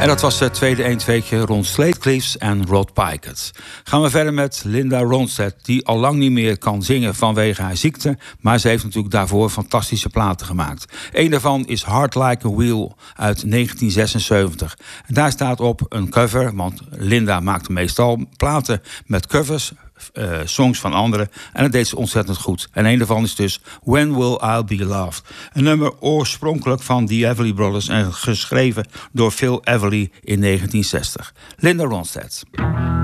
En dat was het tweede 1-2'tje rond Slade Cleaves en Rod Picott. Gaan we verder met Linda Ronstadt, die al lang niet meer kan zingen vanwege haar ziekte, maar ze heeft natuurlijk daarvoor fantastische platen gemaakt. Eén daarvan is Hard Like a Wheel uit 1976. En daar staat op een cover, want Linda maakte meestal platen met covers, songs van anderen, en dat deed ze ontzettend goed. En een daarvan is dus When Will I Be Loved? Een nummer oorspronkelijk van The Everly Brothers en geschreven door Phil Everly in 1960. Linda Ronstadt.